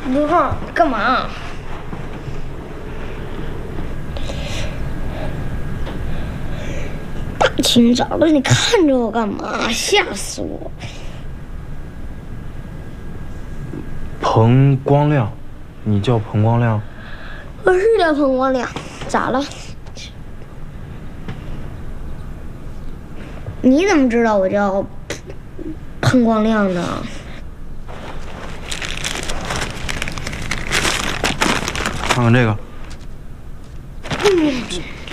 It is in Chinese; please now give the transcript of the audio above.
刘浩，干嘛？大清早的，你看着我干嘛？吓死我！ 彭光亮，你叫彭光亮？ 我是叫彭光亮，咋了？你怎么知道我叫彭光亮呢？ 看看这个。